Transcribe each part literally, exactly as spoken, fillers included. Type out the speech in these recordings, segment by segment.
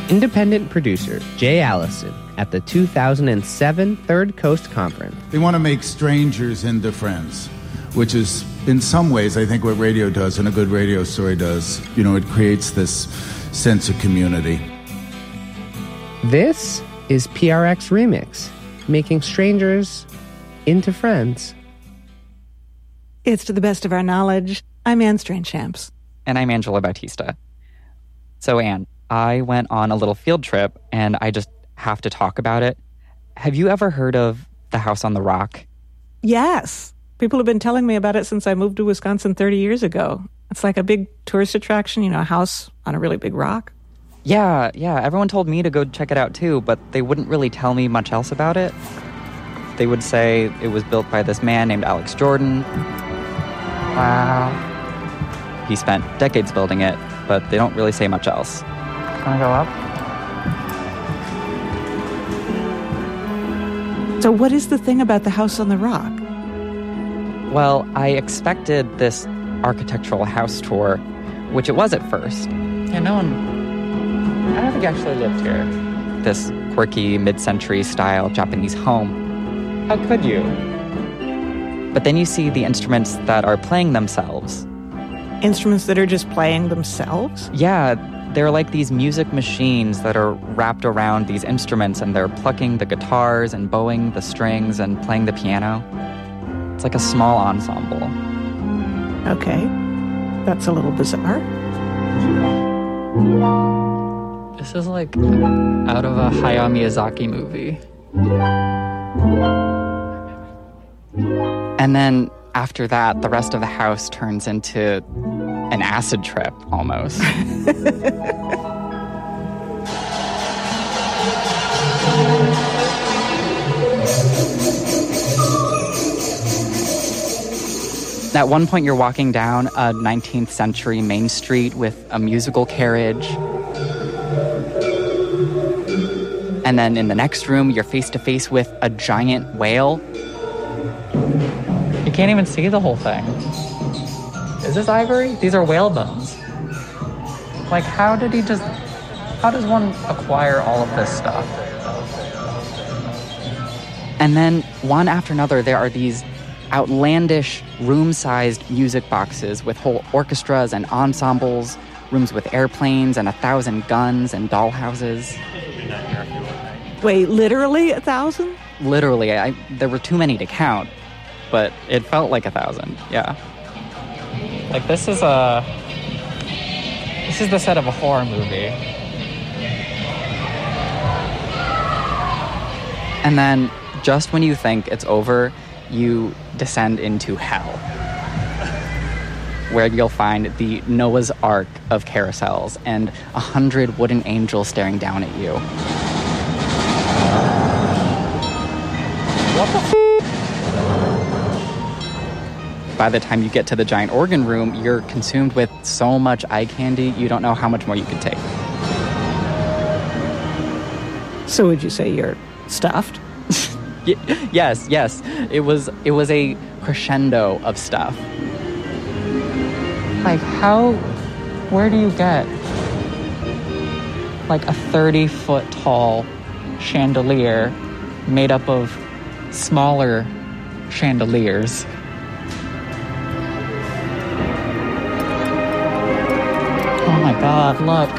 Independent producer Jay Allison at the two thousand seven Third Coast Conference. They want to make strangers into friends, which is, in some ways, I think what radio does and a good radio story does. You know, it creates this sense of community. This is P R X Remix, making strangers into friends. It's to the best of our knowledge. I'm Anne Strainchamps. And I'm Angela Bautista. So, Anne, I went on a little field trip, and I just have to talk about it. Have you ever heard of the House on the Rock? Yes. People have been telling me about it since I moved to Wisconsin thirty years ago. It's like a big tourist attraction, you know, a house on a really big rock. Yeah, yeah. Everyone told me to go check it out, too, but they wouldn't really tell me much else about it. They would say it was built by this man named Alex Jordan. Wow. He spent decades building it, but they don't really say much else. Can I go up? So what is the thing about the House on the Rock? Well, I expected this architectural house tour, which it was at first. Yeah, no one... I don't think actually lived here. This quirky mid-century style Japanese home. How could you? But then you see the instruments that are playing themselves. Instruments that are just playing themselves? Yeah, they're like these music machines that are wrapped around these instruments, and they're plucking the guitars and bowing the strings and playing the piano. It's like a small ensemble. Okay. That's a little bizarre. This is like out of a Hayao Miyazaki movie. And then after that, the rest of the house turns into an acid trip, almost. At one point, you're walking down a nineteenth century main street with a musical carriage. And then in the next room, you're face to face with a giant whale. You can't even see the whole thing. Is this ivory? These are whale bones. Like, how did he just... How does one acquire all of this stuff? And then, one after another, there are these outlandish, room-sized music boxes with whole orchestras and ensembles, rooms with airplanes and a thousand guns and dollhouses. Wait, literally a thousand? Literally. I, there were too many to count, but it felt like a thousand, yeah. Like, this is a... This is the set of a horror movie. And then, just when you think it's over, you descend into hell, where you'll find the Noah's Ark of carousels and a hundred wooden angels staring down at you. What the f***? By the time you get to the giant organ room, you're consumed with so much eye candy, you don't know how much more you could take. So would you say you're stuffed? y- yes, yes. It was it was a crescendo of stuff. Like, how... Where do you get, like, a thirty-foot tall chandelier made up of smaller chandeliers? Oh my God, look.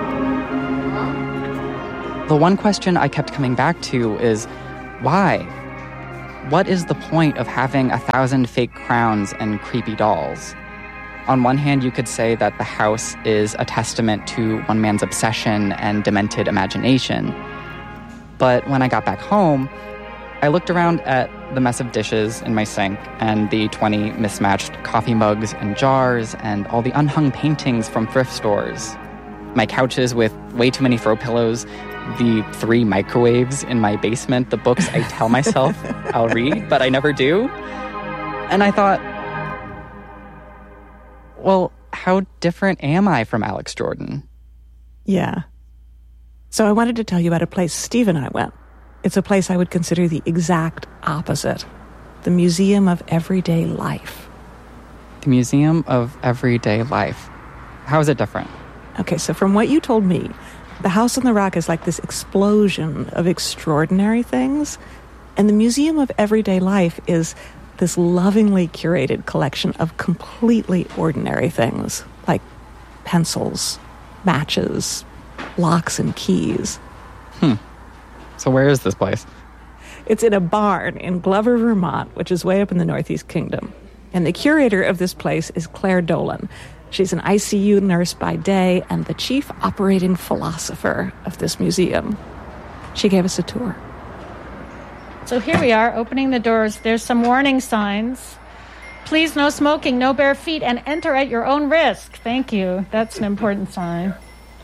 The one question I kept coming back to is, why? What is the point of having a thousand fake crowns and creepy dolls? On one hand, you could say that the house is a testament to one man's obsession and demented imagination. But when I got back home, I looked around at the mess of dishes in my sink and the twenty mismatched coffee mugs and jars and all the unhung paintings from thrift stores. My couches with way too many throw pillows, the three microwaves in my basement, the books I tell myself I'll read, but I never do. And I thought, well, how different am I from Alex Jordan? Yeah. So I wanted to tell you about a place Steve and I went. It's a place I would consider the exact opposite. The Museum of Everyday Life. The Museum of Everyday Life. How is it different? Okay, so from what you told me, The House on the Rock is like this explosion of extraordinary things, and the Museum of Everyday Life is this lovingly curated collection of completely ordinary things, like pencils, matches, locks and keys. Hmm. So where is this place? It's in a barn in Glover, Vermont, which is way up in the Northeast Kingdom. And the curator of this place is Claire Dolan. She's an I C U nurse by day and the chief operating philosopher of this museum. She gave us a tour. So here we are, opening the doors. There's some warning signs. Please, no smoking, no bare feet, and enter at your own risk. Thank you. That's an important sign.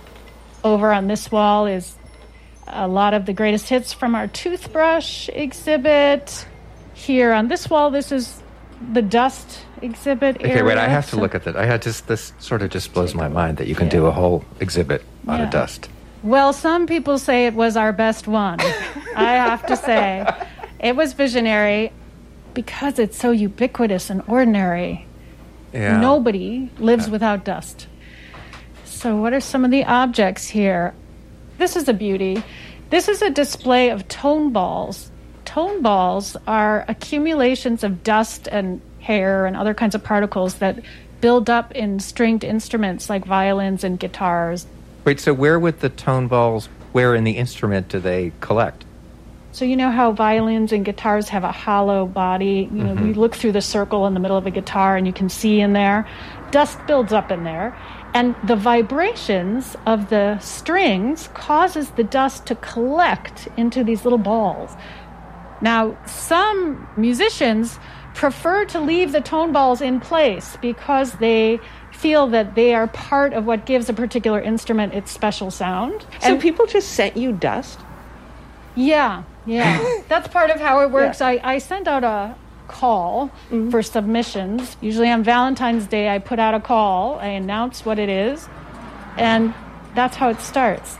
Over on this wall is a lot of the greatest hits from our toothbrush exhibit. Here on this wall, this is the dust exhibit area. Okay, wait, I have to so, look at that. I had just, this sort of just blows my mind that you can yeah. do a whole exhibit out yeah. of dust. Well, some people say it was our best one. I have to say. It was visionary because it's so ubiquitous and ordinary. Yeah. Nobody lives yeah. without dust. So what are some of the objects here? This is a beauty. This is a display of tone balls. Tone balls are accumulations of dust and hair and other kinds of particles that build up in stringed instruments like violins and guitars. Wait, so where would the tone balls, where in the instrument do they collect? So you know how violins and guitars have a hollow body? You know, mm-hmm. you look through the circle in the middle of a guitar and you can see in there. Dust builds up in there. And the vibrations of the strings causes the dust to collect into these little balls. Now, some musicians prefer to leave the tone balls in place because they feel that they are part of what gives a particular instrument its special sound. So and people just sent you dust? Yeah, yeah. That's part of how it works. Yeah. I, I send out a call mm-hmm. for submissions. Usually on Valentine's Day, I put out a call. I announce what it is. And that's how it starts.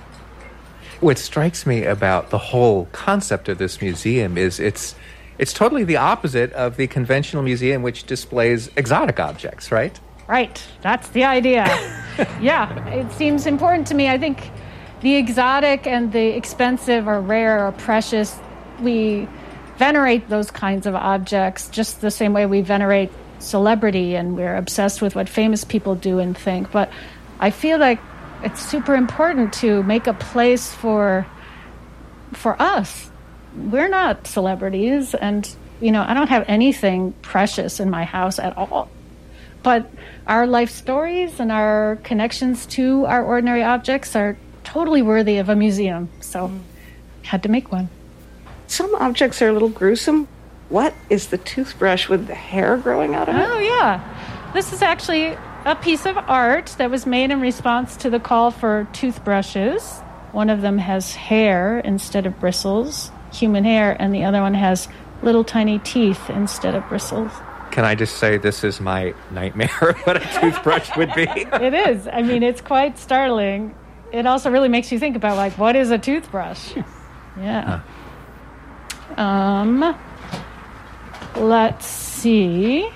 What strikes me about the whole concept of this museum is it's it's totally the opposite of the conventional museum, which displays exotic objects, right? Right. That's the idea. Yeah, it seems important to me. I think the exotic and the expensive or rare or precious, we venerate those kinds of objects just the same way we venerate celebrity, and we're obsessed with what famous people do and think. But I feel like it's super important to make a place for for us. We're not celebrities, and you know, I don't have anything precious in my house at all. But our life stories and our connections to our ordinary objects are totally worthy of a museum. So mm. had to make one. Some objects are a little gruesome. What is the toothbrush with the hair growing out of it? Oh, yeah. This is actually a piece of art that was made in response to the call for toothbrushes. One of them has hair instead of bristles, human hair, and the other one has little tiny teeth instead of bristles. Can I just say this is my nightmare, what a toothbrush would be? It is. I mean, it's quite startling. It also really makes you think about, like, what is a toothbrush? Yeah. Huh. Um, let's see.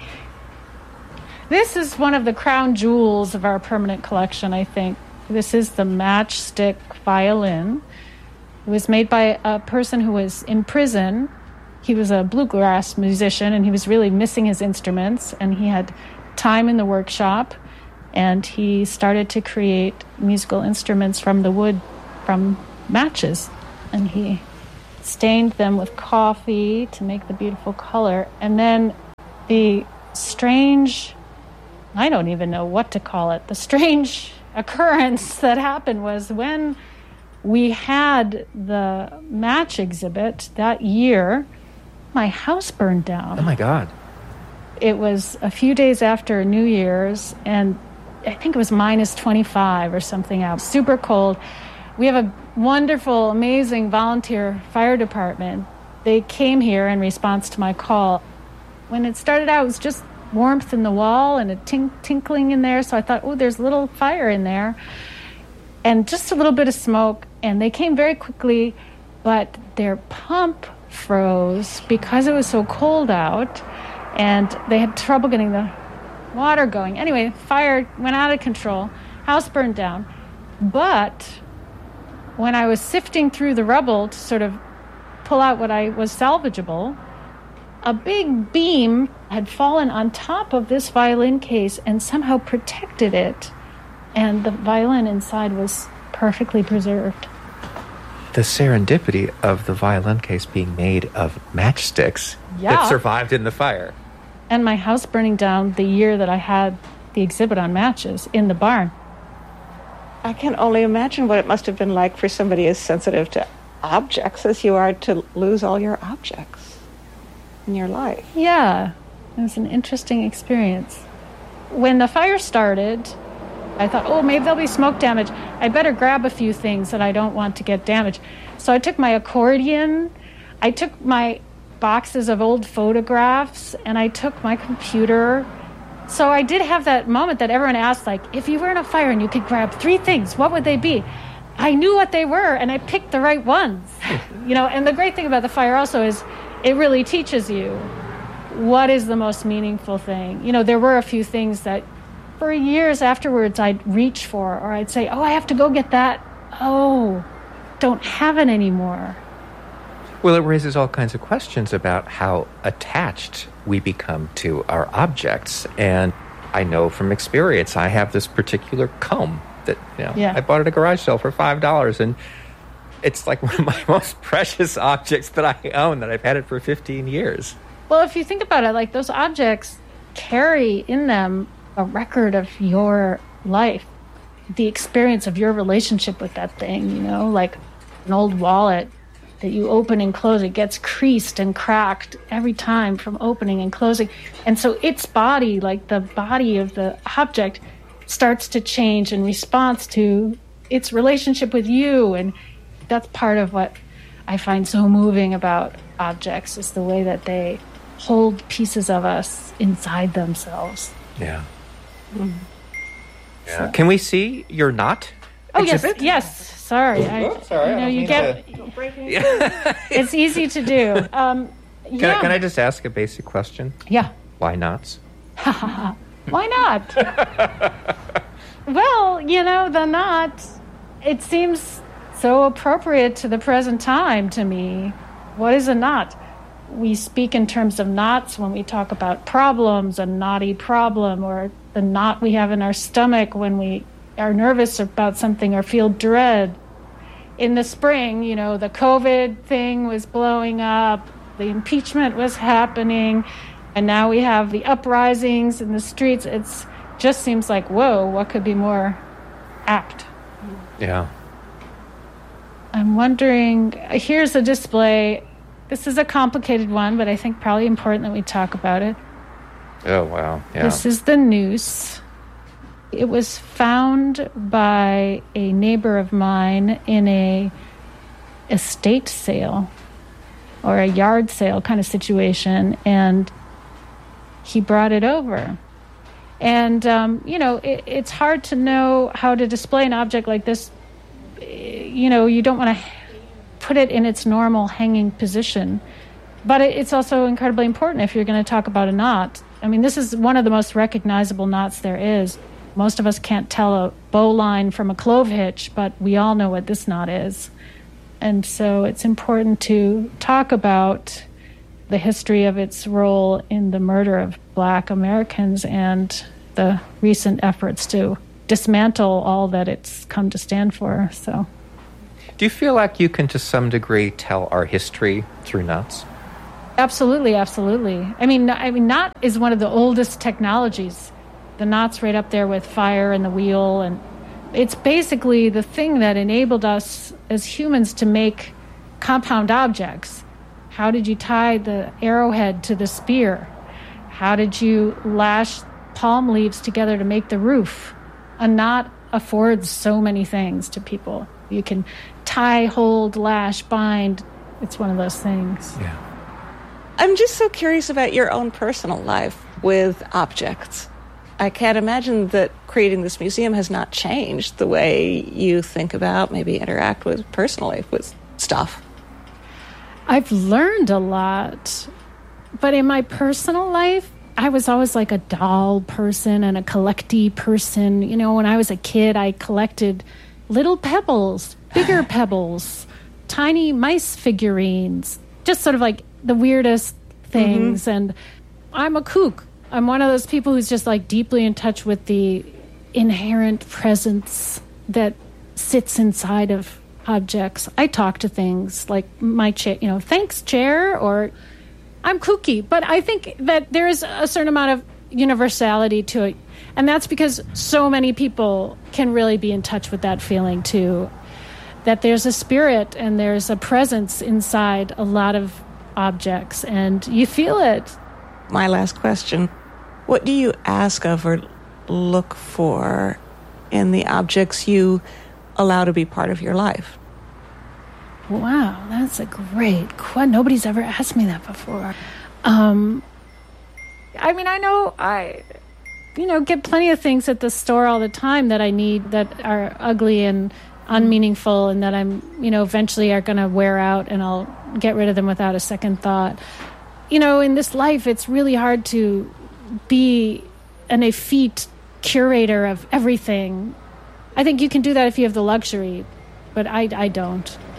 This is one of the crown jewels of our permanent collection, I think. This is the matchstick violin. It was made by a person who was in prison. He was a bluegrass musician, and he was really missing his instruments, and he had time in the workshop, and he started to create musical instruments from the wood, from matches, and he stained them with coffee to make the beautiful color. And then the strange, I don't even know what to call it, the strange occurrence that happened was when we had the match exhibit that year, my house burned down. Oh, my God. It was a few days after New Year's, and I think it was minus twenty-five or something out. Super cold. We have a wonderful, amazing volunteer fire department. They came here in response to my call. When it started out, it was just warmth in the wall and a tink- tinkling in there, so I thought, oh, there's a little fire in there. And just a little bit of smoke, and they came very quickly, but their pump froze because it was so cold out, and they had trouble getting the water going. Anyway, fire went out of control, house burned down, but when I was sifting through the rubble to sort of pull out what I was salvageable, a big beam had fallen on top of this violin case and somehow protected it, and the violin inside was perfectly preserved. The serendipity of the violin case being made of matchsticks Yeah. that survived in the fire. And my house burning down the year that I had the exhibit on matches in the barn. I can only imagine what it must have been like for somebody as sensitive to objects as you are to lose all your objects in your life. Yeah, it was an interesting experience. When the fire started, I thought, oh, maybe there'll be smoke damage. I better grab a few things that I don't want to get damaged. So I took my accordion, I took my boxes of old photographs, and I took my computer. So I did have that moment that everyone asked, like, if you were in a fire and you could grab three things, what would they be? I knew what they were, and I picked the right ones. You know, and the great thing about the fire also is it really teaches you what is the most meaningful thing. You know, there were a few things that for years afterwards I'd reach for, or I'd say, oh, I have to go get that. Oh, don't have it anymore. Well, it raises all kinds of questions about how attached we become to our objects. And I know from experience, I have this particular comb that, you know, Yeah. I bought at a garage sale for five dollars, and it's like one of my most precious objects that I own, that I've had it for fifteen years. Well, if you think about it, like those objects carry in them a record of your life, the experience of your relationship with that thing, you know, like an old wallet that you open and close, it gets creased and cracked every time from opening and closing. And so its body, like the body of the object, starts to change in response to its relationship with you. And that's part of what I find so moving about objects, is the way that they hold pieces of us inside themselves. Yeah. Mm. Yeah. Can we see your knot Oh, exhibit? yes, yes. Sorry. I, Oops, sorry, you know, I don't you mean get... to- It's easy to do. Um, Can, yeah. I, can I just ask a basic question? Yeah. Why knots? Why not? Well, you know, the knot, it seems so appropriate to the present time to me. What is a knot? We speak in terms of knots when we talk about problems, a knotty problem, or the knot we have in our stomach when we are nervous about something or feel dread. In the spring, you know, the COVID thing was blowing up, the impeachment was happening, and now we have the uprisings in the streets. It's just seems like, whoa, what could be more apt? Yeah. I'm wondering, here's a display. This is a complicated one, but I think probably important that we talk about it. Oh, wow. Yeah. This is the noose. It was found by a neighbor of mine in a estate sale or a yard sale kind of situation, and he brought it over. And, um, you know, it, it's hard to know how to display an object like this. You know, you don't want to put it in its normal hanging position. But it, it's also incredibly important if you're going to talk about a knot. I mean, this is one of the most recognizable knots there is. Most of us can't tell a bowline from a clove hitch, but we all know what this knot is. And so it's important to talk about the history of its role in the murder of Black Americans and the recent efforts to dismantle all that it's come to stand for. So, do you feel like you can, to some degree, tell our history through knots? Absolutely, absolutely. I mean, I mean, knot is one of the oldest technologies. The knot's right up there with fire and the wheel, and it's basically the thing that enabled us as humans to make compound objects. How did you tie the arrowhead to the spear? How did you lash palm leaves together to make the roof? A knot affords so many things to people. You can tie, hold, lash, bind. It's one of those things. Yeah. I'm just so curious about your own personal life with objects. I can't imagine that creating this museum has not changed the way you think about, maybe interact with personally with stuff. I've learned a lot, but in my personal life, I was always like a doll person and a collecty person. You know, when I was a kid, I collected little pebbles, bigger pebbles, tiny mice figurines, just sort of like the weirdest things. Mm-hmm. And I'm a kook. I'm one of those people who's just like deeply in touch with the inherent presence that sits inside of objects. I talk to things like my chair, you know, thanks chair, or I'm kooky. But I think that there is a certain amount of universality to it. And that's because so many people can really be in touch with that feeling too. That there's a spirit and there's a presence inside a lot of objects, and you feel it. My last question. What do you ask of or look for in the objects you allow to be part of your life? Wow, that's a great question. Nobody's ever asked me that before. Um, I mean, I know I, you know, get plenty of things at the store all the time that I need that are ugly and unmeaningful and that I'm, you know, eventually are going to wear out and I'll get rid of them without a second thought. You know, in this life, it's really hard to be an effete curator of everything. I think you can do that if you have the luxury, but I, I don't.